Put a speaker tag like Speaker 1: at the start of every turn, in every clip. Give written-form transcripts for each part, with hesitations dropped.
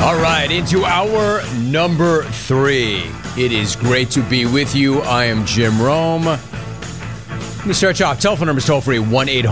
Speaker 1: All right, into hour number 3. It is great to be with you. I am Jim Rome. Let me start you off. Telephone number is toll free,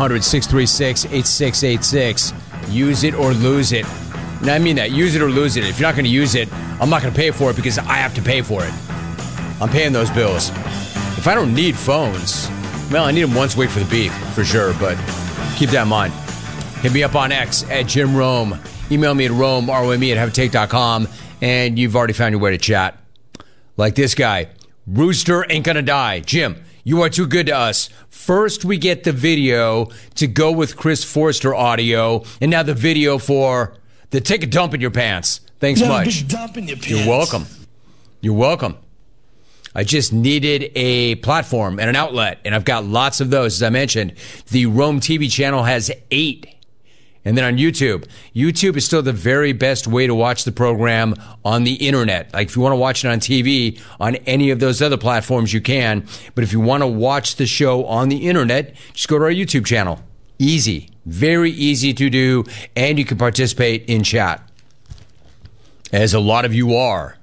Speaker 1: 1-800-636-8686. Use it or lose it. And I mean that. Use it or lose it. If you're not going to use it, I'm not going to pay for it because I have to pay for it. I'm paying those bills. If I don't need phones, well, I need them once a week for the beef, for sure, but keep that in mind. Hit me up on X at Jim Rome. Email me at Rome, R-O-M-E, at haveatake.com, and you've already found your way to chat. Like this guy, Rooster ain't gonna die. Jim, you are too good to us. First, we get the video to go with Chris Forster audio, and now the video for the take a dump in your pants. Thanks much.
Speaker 2: Big dump in your pants.
Speaker 1: You're welcome. You're welcome. I just needed a platform and an outlet, and I've got lots of those. As I mentioned, the Rome TV channel has 8. And then on YouTube. YouTube is still the very best way to watch the program on the internet. Like if you want to watch it on TV, on any of those other platforms, you can. But if you want to watch the show on the internet, just go to our YouTube channel. Easy. Very easy to do. And you can participate in chat. As a lot of you are.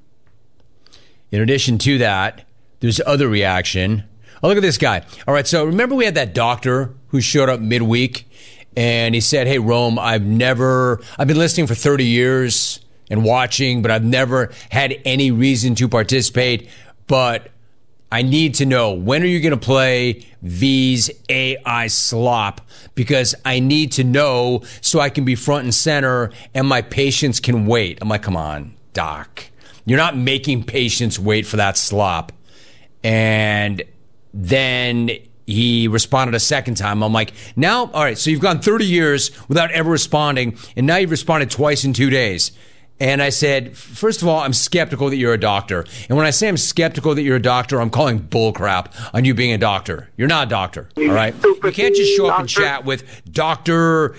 Speaker 1: In addition to that, there's other reaction. Oh, look at this guy. All right, so remember we had that doctor who showed up midweek? And he said, hey, Rome, I've been listening for 30 years and watching, but I've never had any reason to participate. But I need to know, when are you going to play V's AI slop? Because I need to know so I can be front and center and my patients can wait. I'm like, come on, doc. You're not making patients wait for that slop. And then he responded a second time. I'm like, now, all right, so you've gone 30 years without ever responding, and now you've responded twice in 2 days. And I said, first of all, I'm skeptical that you're a doctor. And when I say I'm skeptical that you're a doctor, I'm calling bullcrap on you being a doctor. You're not a doctor, all right? You can't just show up and chat with Dr.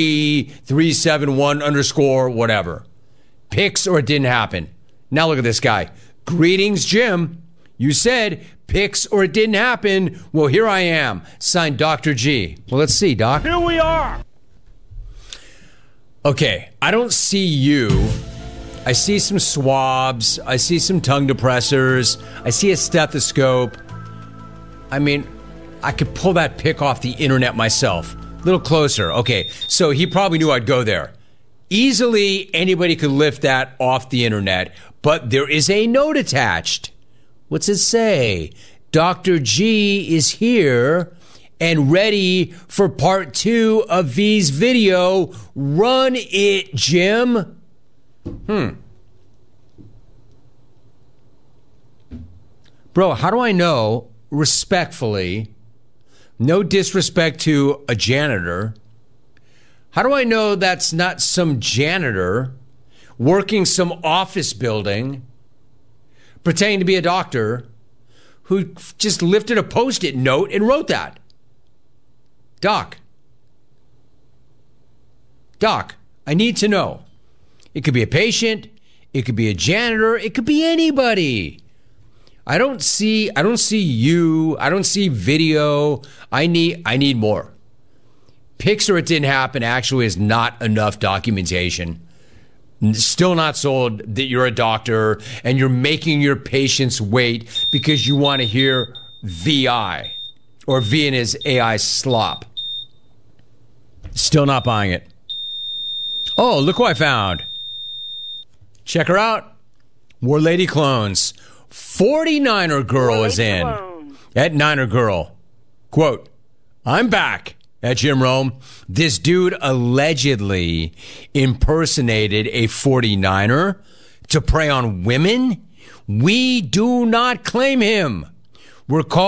Speaker 1: G371 _ whatever. Pics or it didn't happen. Now look at this guy. Greetings, Jim. You said pics or it didn't happen. Well, here I am. Signed Dr. G. Well, let's see, Doc.
Speaker 2: Here we are.
Speaker 1: Okay, I don't see you. I see some swabs. I see some tongue depressors. I see a stethoscope. I mean, I could pull that pic off the internet myself. A little closer. Okay, so he probably knew I'd go there. Easily, anybody could lift that off the internet, but there is a note attached. What's it say? Dr. G is here and ready for part 2 of V's video. Run it, Jim. Bro, how do I know, respectfully, no disrespect to a janitor, how do I know that's not some janitor working some office building pretending to be a doctor who just lifted a Post-it note and wrote that? Doc, I need to know. It could be a patient. It could be a janitor. It could be anybody. I don't see you. I don't see video. I need more. Pics or it didn't happen actually is not enough documentation. Still not sold that you're a doctor and you're making your patients wait because you want to hear VI or V and his AI slop. Still not buying it. Oh, look who I found. Check her out. War Lady Clones. 49er Girl is in. At Niner Girl. Quote, I'm back. At Jim Rome, this dude allegedly impersonated a 49er to prey on women. We do not claim him. We're called